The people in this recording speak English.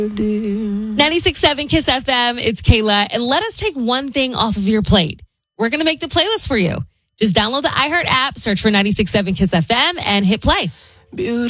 96.7 Kiss FM, it's Kayla. And let us take one thing off of your plate. We're going to make the playlist for you. Just download the iHeart app, search for 96.7 Kiss FM, and hit play.